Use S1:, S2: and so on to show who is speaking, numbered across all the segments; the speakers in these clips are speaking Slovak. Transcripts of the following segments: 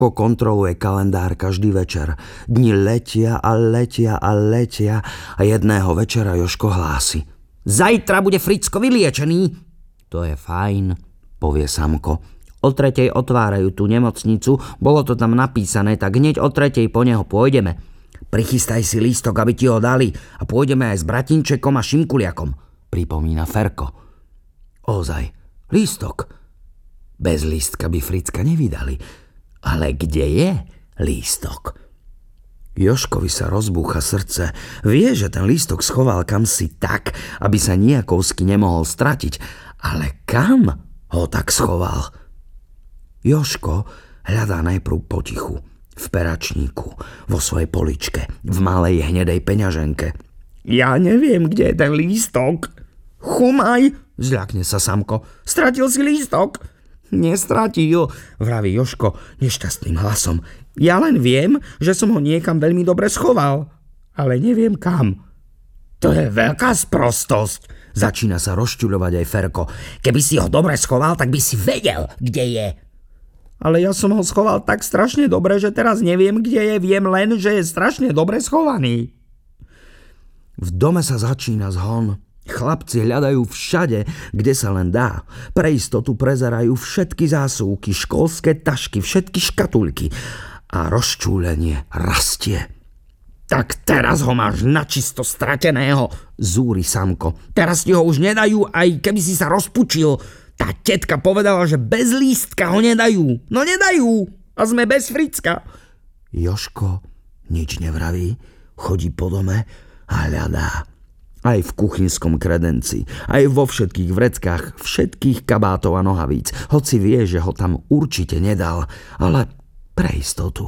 S1: Ferko kontroluje kalendár každý večer. Dni letia a letia a letia a jedného večera Jožko hlási: Zajtra bude Fricko vyliečený. To je fajn, povie Samko. O 3:00 otvárajú tú nemocnicu, bolo to tam napísané, tak hneď o 3:00 po neho pôjdeme. Prichystaj si lístok, aby ti ho dali a pôjdeme aj s Bratinčekom a Šimkuliakom, pripomína Ferko. Ozaj, lístok. Bez lístka by Fricka nevydali. Ale kde je lístok? Jožkovi sa rozbúcha srdce. Vie, že ten lístok schoval kamsi tak, aby sa nejakovsky nemohol stratiť. Ale kam ho tak schoval? Jožko hľadá najprv potichu. V peračníku, vo svojej poličke, v malej hnedej peňaženke. Ja neviem, kde je ten lístok. Chumaj, zľakne sa Samko. Stratil si lístok? Nestratil, vraví Jožko nešťastným hlasom. Ja len viem, že som ho niekam veľmi dobre schoval, ale neviem kam. To je veľká sprostosť, začína sa rozčuľovať aj Ferko. Keby si ho dobre schoval, tak by si vedel, kde je. Ale ja som ho schoval tak strašne dobre, že teraz neviem, kde je, viem len, že je strašne dobre schovaný. V dome sa začína zhon. Chlapci hľadajú všade, kde sa len dá. Pre istotu prezerajú všetky zásuvky, školské tašky, všetky škatulky. A rozčúlenie rastie. Tak teraz ho máš načisto strateného, zúri Samko. Teraz ti ho už nedajú, aj keby si sa rozpučil. Tá tetka povedala, že bez lístka ho nedajú. No nedajú. A sme bez Fricka. Jožko nič nevraví, chodí po dome a hľadá. Aj v kuchynskom kredenci, aj vo všetkých vreckách, všetkých kabátov a nohavíc. Hoci vie, že ho tam určite nedal, ale pre istotu.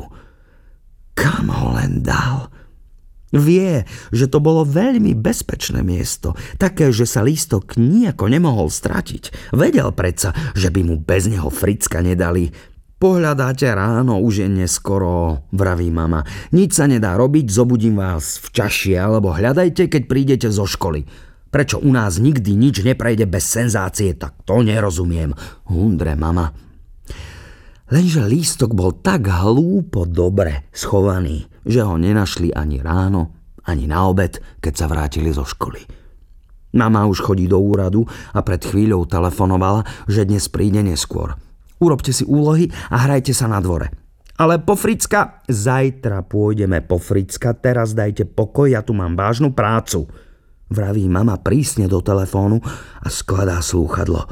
S1: Kam ho len dal? Vie, že to bolo veľmi bezpečné miesto, také, že sa lístok nijako nemohol stratiť. Vedel predsa, že by mu bez neho Fricka nedali. Pohľadáte ráno, už je neskoro, vraví mama. Nič sa nedá robiť, zobudím vás v čaši, alebo hľadajte, keď prídete zo školy. Prečo u nás nikdy nič neprejde bez senzácie, tak to nerozumiem, hundre mama. Lenže lístok bol tak hlúpo dobre schovaný, že ho nenašli ani ráno, ani na obed, keď sa vrátili zo školy. Mama už chodí do úradu a pred chvíľou telefonovala, že dnes príde neskôr. Urobte si úlohy a hrajte sa na dvore. Ale po Fricka? Zajtra pôjdeme po Fricka, teraz dajte pokoj, ja tu mám vážnu prácu. Vraví mama prísne do telefónu a skladá slúchadlo.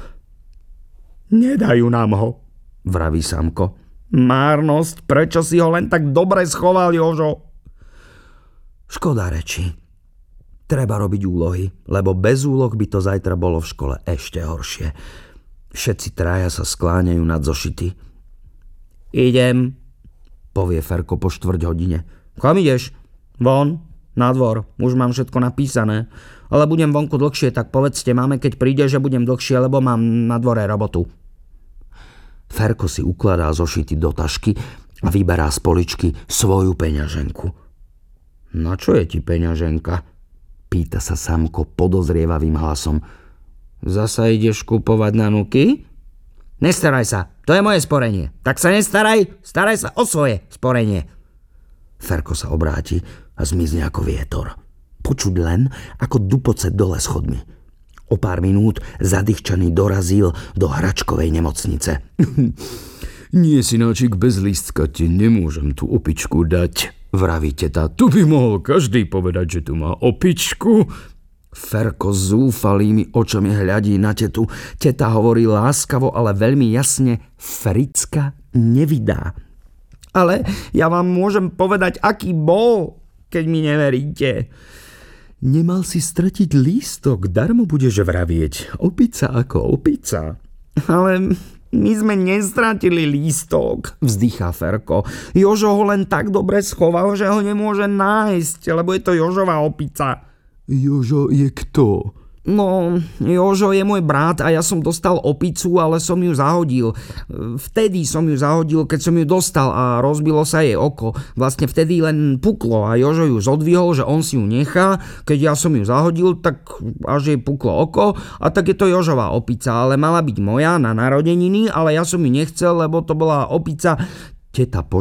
S1: Nedajú nám ho, vraví Samko. Márnosť, prečo si ho len tak dobre schoval, Jožo? Škoda reči. Treba robiť úlohy, lebo bez úloh by to zajtra bolo v škole ešte horšie. Všetci traja sa skláňajú nad zošity. Idem, povie Ferko po 4 hodine. Kam ideš? Von, na dvor, už mám všetko napísané. Ale budem vonku dlhšie, tak povedzte máme, keď príde, že budem dlhšie, lebo mám na dvore robotu. Ferko si ukladá zošity do tašky a vyberá z poličky svoju peňaženku. Na čo je ti peňaženka? Pýta sa Samko podozrievavým hlasom. Zasa ideš kupovať na nuky? Nestaraj sa, to je moje sporenie. Tak sa nestaraj, staraj sa o svoje sporenie. Ferko sa obráti a zmizne ako vietor. Počuť len, ako dupoce dole schodmi. O pár minút zadýchčaný dorazil do hračkovej nemocnice. Nie, synáčik, bez lístka ti nemôžem tú opičku dať, vraví teta. Tu by mohol každý povedať, že tu má opičku. Ferko zúfalými očami hľadí na tetu. Teta hovorí láskavo, ale veľmi jasne: Fricka nevydá. Ale ja vám môžem povedať, aký bol, keď mi neveríte. Nemal si stratiť lístok, darmo budeš vravieť. Opica ako opica. Ale my sme nestratili lístok, vzdychá Ferko. Jožo ho len tak dobre schoval, že ho nemôže nájsť, lebo je to Jožova opica. Jožo je kto? No, Jožo je môj brat a ja som dostal opicu, ale som ju zahodil. Vtedy som ju zahodil, keď som ju dostal a rozbilo sa jej oko. Vlastne vtedy len puklo a Jožo ju zodvihol, že on si ju nechá. Keď ja som ju zahodil, tak až jej puklo oko a tak je to Jožova opica, ale mala byť moja na narodeniny, ale ja som ju nechcel, lebo to bola opica Teta